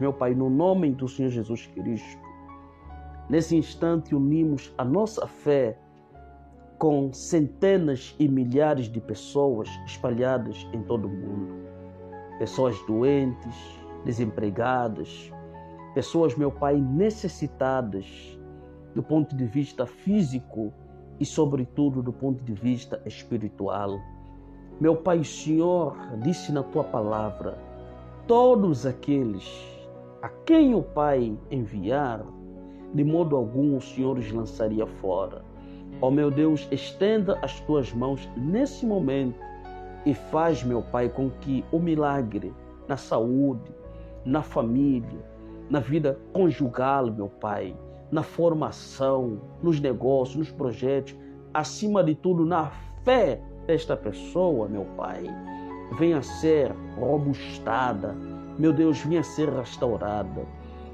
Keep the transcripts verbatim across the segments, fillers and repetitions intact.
meu Pai, no nome do Senhor Jesus Cristo, nesse instante unimos a nossa fé com centenas e milhares de pessoas espalhadas em todo o mundo. Pessoas doentes, desempregadas, pessoas, meu Pai, necessitadas do ponto de vista físico e, sobretudo, do ponto de vista espiritual. Meu Pai, o Senhor disse na Tua palavra, todos aqueles a quem o Pai enviar, de modo algum o Senhor os lançaria fora. Ó meu Deus, estenda as Tuas mãos nesse momento e faz, meu Pai, com que o milagre na saúde, na família, na vida conjugal, meu Pai, na formação, nos negócios, nos projetos, acima de tudo na fé desta pessoa, meu Pai, venha a ser robustada, meu Deus, venha a ser restaurada.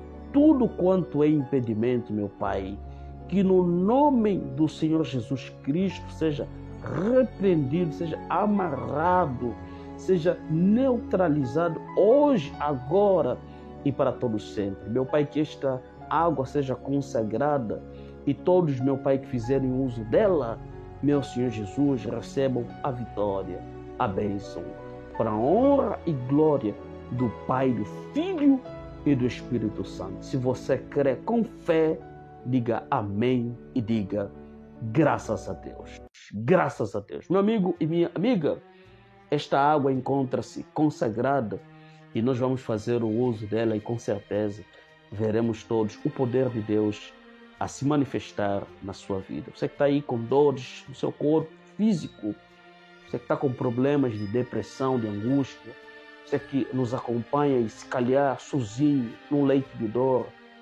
Tudo quanto é impedimento, meu Pai, que no nome do Senhor Jesus Cristo seja repreendido, seja amarrado, seja neutralizado hoje, agora e para todo sempre. Meu Pai, que esta água seja consagrada e todos, meu Pai, que fizerem uso dela, meu Senhor Jesus, recebam a vitória, a bênção, para a honra e glória do Pai, do Filho e do Espírito Santo. Se você crê com fé, diga amém e diga graças a Deus. Graças a Deus. Meu amigo e minha amiga, esta água encontra-se consagrada e nós vamos fazer o uso dela e com certeza veremos todos o poder de Deus a se manifestar na sua vida. Você que está aí com dores no seu corpo físico, você que está com problemas de depressão, de angústia, você que nos acompanha e se calhar sozinho num leito de dor,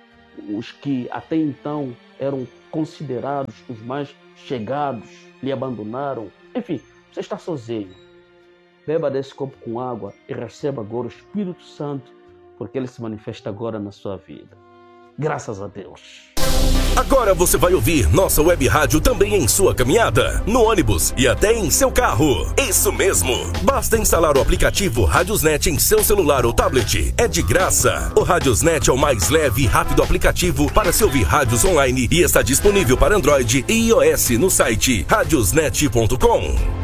os que até então eram considerados os mais chegados lhe abandonaram, enfim, você está sozinho. Beba desse copo com água e receba agora o Espírito Santo, porque ele se manifesta agora na sua vida. Graças a Deus. Agora você vai ouvir nossa web rádio também em sua caminhada, no ônibus e até em seu carro. Isso mesmo! Basta instalar o aplicativo Radiosnet em seu celular ou tablet. É de graça. O Radiosnet é o mais leve e rápido aplicativo para se ouvir rádios online e está disponível para Android e iOS no site radiosnet ponto com.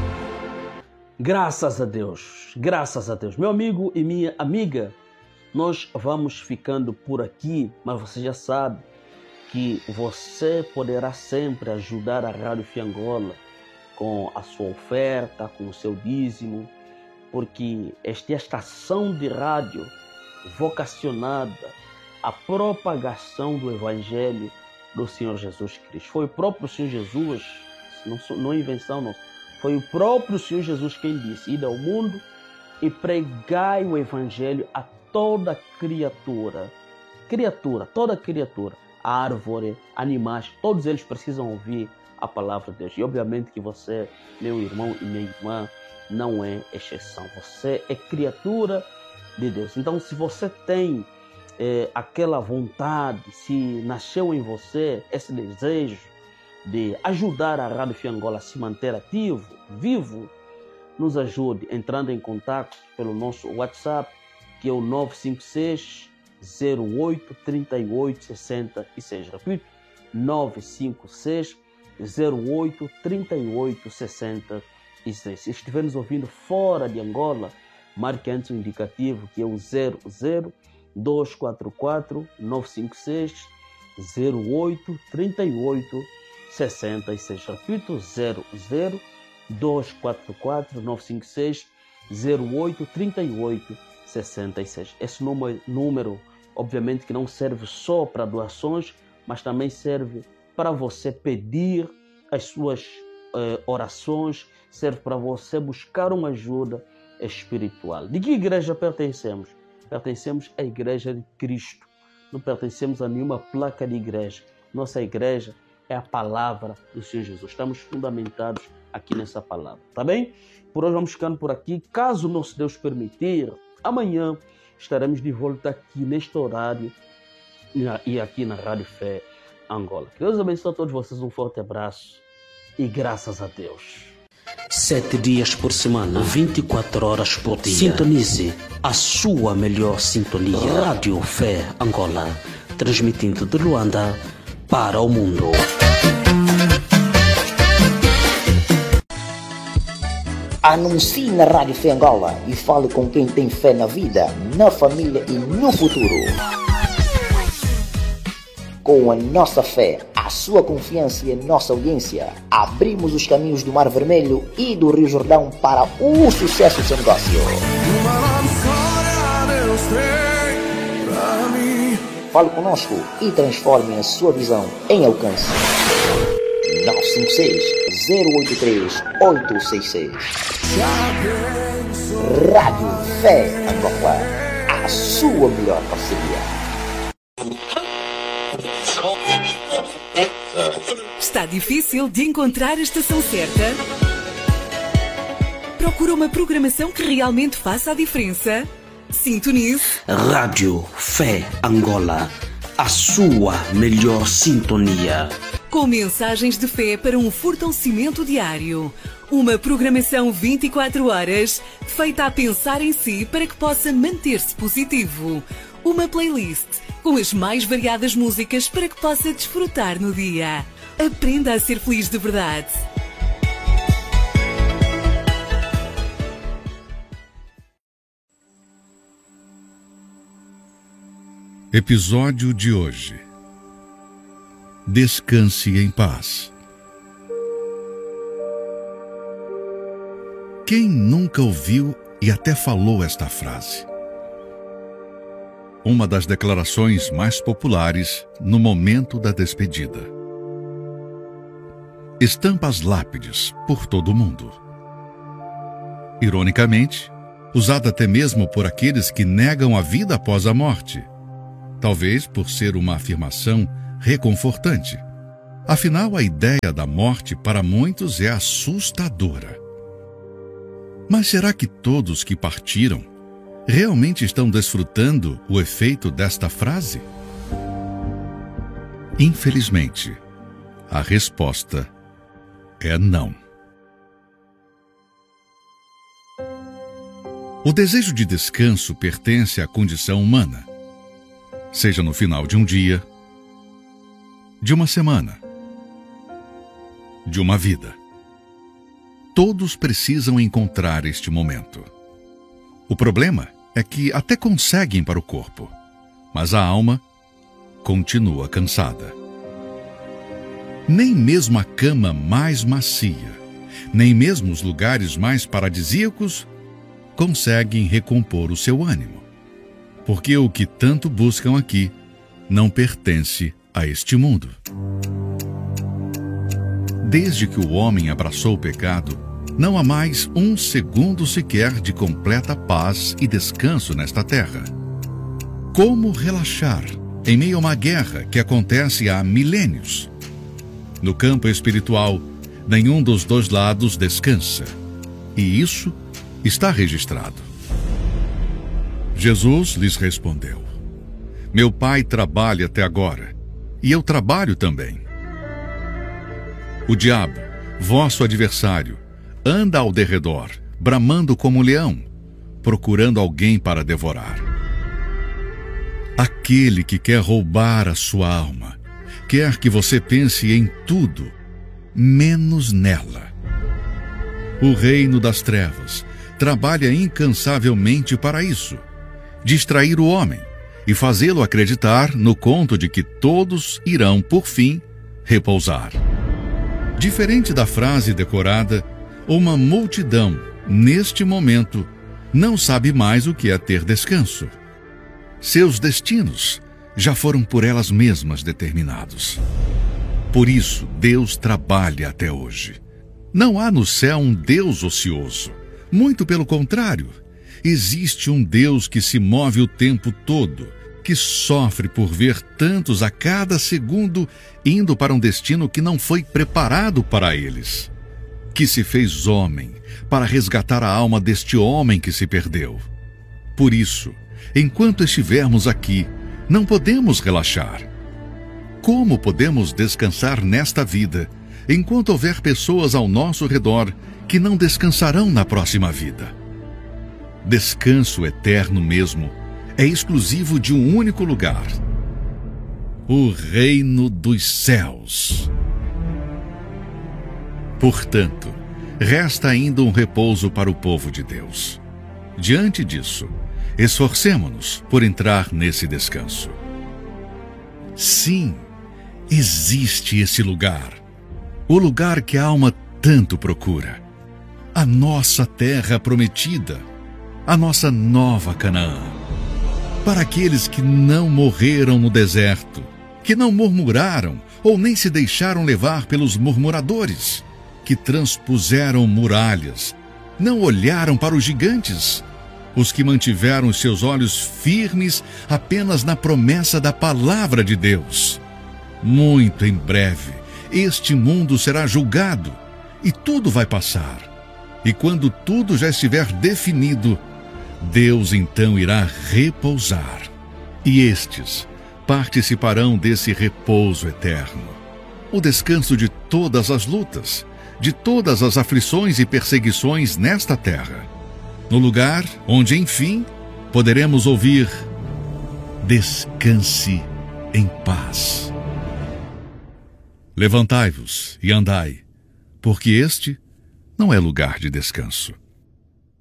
Graças a Deus, graças a Deus. Meu amigo e minha amiga, nós vamos ficando por aqui, mas você já sabe que você poderá sempre ajudar a Rádio Fiangola com a sua oferta, com o seu dízimo, porque esta é a estação de rádio vocacionada à propagação do Evangelho do Senhor Jesus Cristo. Foi o próprio Senhor Jesus, não, não é invenção, não. Foi o próprio Senhor Jesus quem disse, ide ao mundo e pregai o Evangelho a toda criatura. Criatura, toda criatura. Árvore, animais, todos eles precisam ouvir a palavra de Deus. E obviamente que você, meu irmão e minha irmã, não é exceção. Você é criatura de Deus. Então, se você tem é, aquela vontade, se nasceu em você esse desejo de ajudar a Rádio Fiangola a se manter ativo, vivo, nos ajude entrando em contato pelo nosso WhatsApp, que é o nove cinco seis, zero oito, três oito, seis seis. Repito, nove cinco seis, zero oito, três oito, seis seis. Se estiver nos ouvindo fora de Angola, marque antes o indicativo, que é o zero zero, dois quatro quatro, nove cinco seis, zero oito, três oito, seis seis. Repito, zero zero, dois quatro quatro, nove cinco seis, zero oito, três oito, seis seis. Esse número, número obviamente que não serve só para doações, mas também serve para você pedir as suas eh, orações, serve para você buscar uma ajuda espiritual. De que igreja pertencemos? Pertencemos à Igreja de Cristo. Não pertencemos a nenhuma placa de igreja. Nossa igreja é a palavra do Senhor Jesus. Estamos fundamentados aqui nessa palavra, tá bem? Por hoje vamos ficando por aqui. Caso nosso Deus permitir, amanhã estaremos de volta aqui neste horário e aqui na Rádio Fé Angola. Que Deus abençoe a todos vocês, um forte abraço e graças a Deus. Sete dias por semana, vinte e quatro horas por dia. Sintonize a sua melhor sintonia. Rádio Fé Angola, transmitindo de Luanda para o mundo. Anuncie na Rádio Fé Angola e fale com quem tem fé na vida, na família e no futuro. Com a nossa fé, a sua confiança e a nossa audiência, abrimos os caminhos do Mar Vermelho e do Rio Jordão para o sucesso do seu negócio. Fale conosco e transforme a sua visão em alcance. nove cinco seis, zero oito três, oito seis seis. Rádio Fé Angola, a sua melhor parceria. Está difícil de encontrar a estação certa? Procura uma programação que realmente faça a diferença? Sintonize Rádio Fé Angola, a sua melhor sintonia. Com mensagens de fé para um fortalecimento diário. Uma programação vinte e quatro horas, feita a pensar em si para que possa manter-se positivo. Uma playlist com as mais variadas músicas para que possa desfrutar no dia. Aprenda a ser feliz de verdade. Episódio de hoje. Descanse em paz. Quem nunca ouviu e até falou esta frase? Uma das declarações mais populares no momento da despedida. Estampa as lápides por todo o mundo. Ironicamente, usada até mesmo por aqueles que negam a vida após a morte. Talvez por ser uma afirmação reconfortante. Afinal, a ideia da morte para muitos é assustadora. Mas será que todos que partiram realmente estão desfrutando o efeito desta frase? Infelizmente, a resposta é não. O desejo de descanso pertence à condição humana, seja no final de um dia, de uma semana, de uma vida. Todos precisam encontrar este momento. O problema é que até conseguem para o corpo, mas a alma continua cansada. Nem mesmo a cama mais macia, nem mesmo os lugares mais paradisíacos conseguem recompor o seu ânimo, porque o que tanto buscam aqui não pertence a este mundo. Desde que o homem abraçou o pecado, não há mais um segundo sequer de completa paz e descanso nesta terra. Como relaxar em meio a uma guerra que acontece há milênios? No campo espiritual, nenhum dos dois lados descansa. E isso está registrado. Jesus lhes respondeu: Meu Pai trabalha até agora, e eu trabalho também. O diabo, vosso adversário, anda ao derredor, bramando como um leão, procurando alguém para devorar. Aquele que quer roubar a sua alma, quer que você pense em tudo, menos nela. O reino das trevas trabalha incansavelmente para isso, distrair o homem e fazê-lo acreditar no conto de que todos irão, por fim, repousar. Diferente da frase decorada, uma multidão, neste momento, não sabe mais o que é ter descanso. Seus destinos já foram por elas mesmas determinados. Por isso, Deus trabalha até hoje. Não há no céu um Deus ocioso. Muito pelo contrário, existe um Deus que se move o tempo todo, que sofre por ver tantos a cada segundo indo para um destino que não foi preparado para eles, que se fez homem para resgatar a alma deste homem que se perdeu. Por isso, enquanto estivermos aqui, não podemos relaxar. Como podemos descansar nesta vida, enquanto houver pessoas ao nosso redor que não descansarão na próxima vida. Descanso eterno mesmo é exclusivo de um único lugar: o reino dos céus. Portanto, resta ainda um repouso para o povo de Deus. Diante disso, esforcemo-nos por entrar nesse descanso. Sim, existe esse lugar, o lugar que a alma tanto procura, a nossa terra prometida, a nossa nova Canaã. Para aqueles que não morreram no deserto, que não murmuraram ou nem se deixaram levar pelos murmuradores, que transpuseram muralhas, não olharam para os gigantes, os que mantiveram os seus olhos firmes apenas na promessa da palavra de Deus. Muito em breve, este mundo será julgado e tudo vai passar. E quando tudo já estiver definido, Deus então irá repousar. E estes participarão desse repouso eterno, o descanso de todas as lutas, de todas as aflições e perseguições nesta terra, no lugar onde, enfim, poderemos ouvir: descanse em paz. Levantai-vos e andai, porque este não é lugar de descanso.